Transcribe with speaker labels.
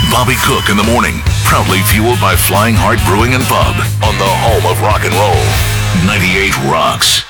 Speaker 1: Bobby Cook in the morning, proudly fueled by Flying Heart Brewing and Pub on the home of rock and roll. 98 Rocks.